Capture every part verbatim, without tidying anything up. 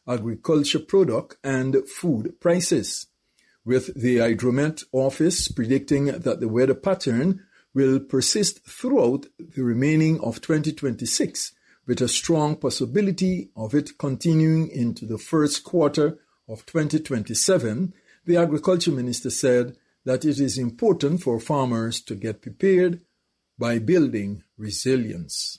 agriculture product and food prices, with the Hydromet office predicting that the weather pattern will persist throughout the remaining of twenty twenty-six, with a strong possibility of it continuing into the first quarter of twenty twenty-seven. The Agriculture Minister said that it is important for farmers to get prepared by building resilience.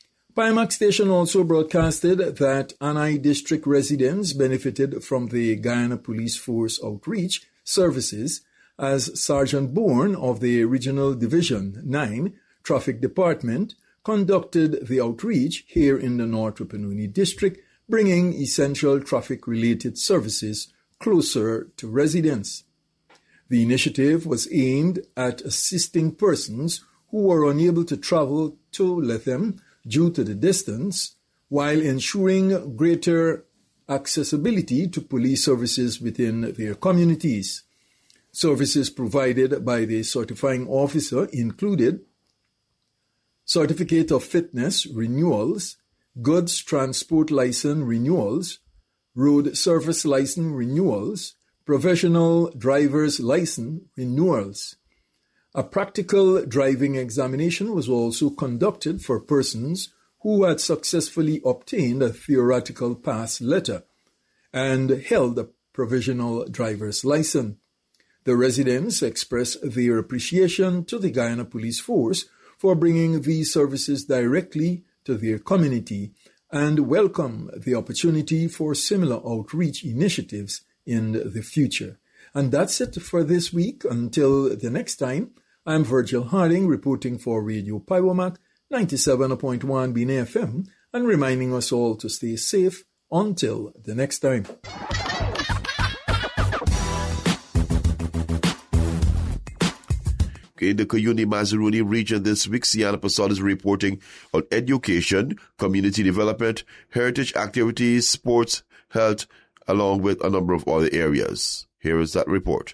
Pimax Station also broadcasted that Anai District residents benefited from the Guyana Police Force outreach services as Sergeant Bourne of the Regional Division nine Traffic Department conducted the outreach here in the North Rupununi District, bringing essential traffic-related services closer to residents. The initiative was aimed at assisting persons who were unable to travel to Lethem due to the distance, while ensuring greater accessibility to police services within their communities. Services provided by the certifying officer included Certificate of Fitness renewals, Goods Transport License renewals, Road Service License renewals, Professional Driver's License renewals. A practical driving examination was also conducted for persons who had successfully obtained a theoretical pass letter and held a provisional driver's license. The residents expressed their appreciation to the Guyana Police Force for bringing these services directly to their community and welcome the opportunity for similar outreach initiatives in the future. And that's it for this week. Until the next time, I'm Virgil Harding reporting for Radio Piwomac ninety-seven point one B N A F M and reminding us all to stay safe until the next time. In the Cuyuni-Mazaruni region this week, Sienna Pasol is reporting on education, community development, heritage activities, sports, health, along with a number of other areas. Here is that report.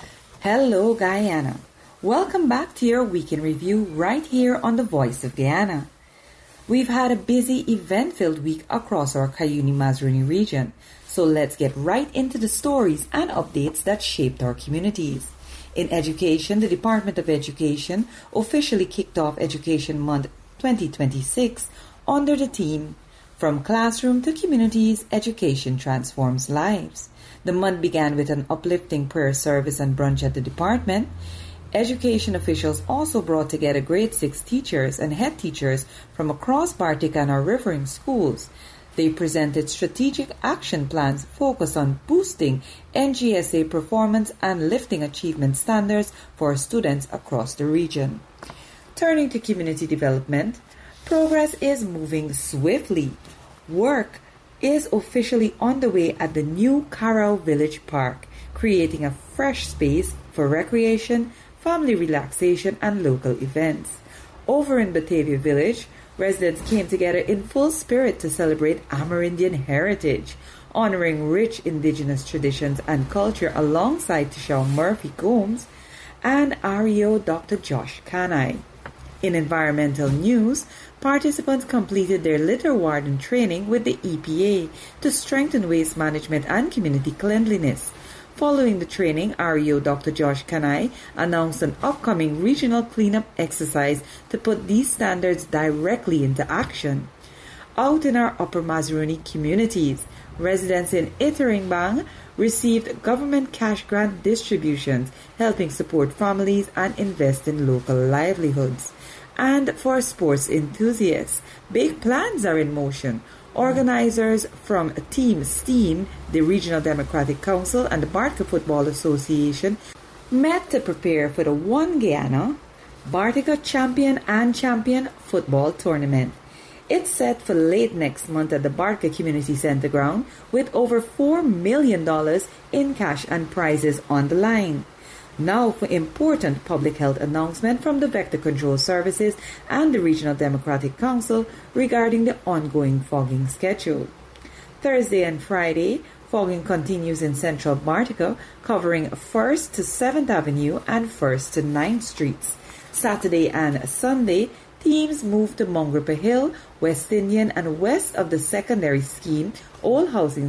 Hello, Guyana. Welcome back to your Week in Review right here on the Voice of Guyana. We've had a busy, event-filled week across our Cuyuni-Mazaruni region, so let's get right into the stories and updates that shaped our communities. In education, the Department of Education officially kicked off Education Month twenty twenty-six under the theme, From Classroom to Communities, Education Transforms Lives. The month began with an uplifting prayer service and brunch at the department. Education officials also brought together grade six teachers and head teachers from across Bartik and our riverine schools. They presented strategic action plans focused on boosting N G S A performance and lifting achievement standards for students across the region. Turning to community development, progress is moving swiftly. Work is officially underway at the new Carroll Village Park, creating a fresh space for recreation, family relaxation, and local events. Over in Batavia Village, residents came together in full spirit to celebrate Amerindian heritage, honoring rich indigenous traditions and culture alongside Tishaw Murphy Gomes and R E O Doctor Josh Kanai. In environmental news, participants completed their litter warden training with the E P A to strengthen waste management and community cleanliness. Following the training, R E O Doctor Josh Kanai announced an upcoming regional cleanup exercise to put these standards directly into action. Out in our Upper Mazaruni communities, residents in Iterengbang received government cash grant distributions, helping support families and invest in local livelihoods. And for sports enthusiasts, big plans are in motion. Organizers from Team STEAM, the Regional Democratic Council, and the Bartka Football Association met to prepare for the One Guyana Bartika Champion and Champion Football Tournament. It's set for late next month at the Bartka Community Center ground with over four million dollars in cash and prizes on the line. Now for important public health announcement from the Vector Control Services and the Regional Democratic Council regarding the ongoing fogging schedule. Thursday and Friday, fogging continues in Central Bartika, covering first to seventh Avenue and first to ninth Streets. Saturday and Sunday, teams move to Mongripa Hill, West Indian, and west of the secondary scheme, Old Housing